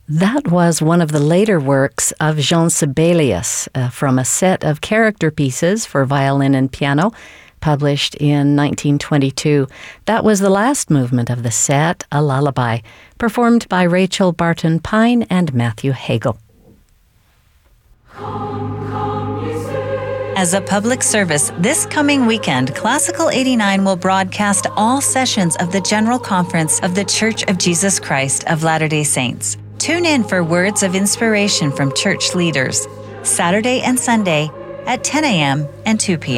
That was one of the later works of Jean Sibelius from a set of character pieces for violin and piano, published in 1922. That was the last movement of the set, a lullaby, performed by Rachel Barton Pine and Matthew Hagel. As a public service, this coming weekend, Classical 89 will broadcast all sessions of the General Conference of the Church of Jesus Christ of Latter-day Saints. Tune in for words of inspiration from church leaders, Saturday and Sunday at 10 a.m. and 2 p.m.